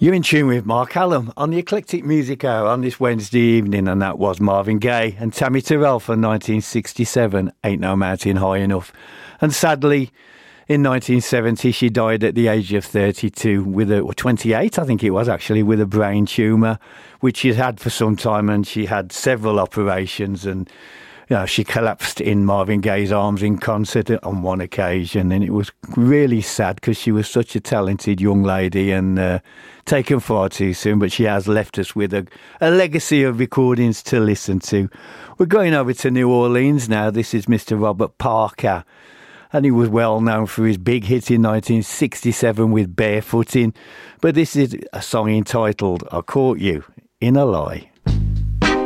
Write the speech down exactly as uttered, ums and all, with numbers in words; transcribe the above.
You're in tune with Mark Allen on the Eclectic Music Hour on this Wednesday evening, and that was Marvin Gaye and Tammy Terrell from nineteen sixty-seven, Ain't No Mountain High Enough. And sadly, in nineteen seventy, she died at the age of thirty-two, with a, or twenty-eight, I think it was actually, with a brain tumour, which she'd had for some time, and she had several operations, and you know, she collapsed in Marvin Gaye's arms in concert on one occasion, and it was really sad because she was such a talented young lady and uh, taken far too soon, but she has left us with a, a legacy of recordings to listen to. We're going over to New Orleans now. This is Mister Robert Parker, and he was well known for his big hit in nineteen sixty-seven with Barefooting, but this is a song entitled I Caught You in a Lie.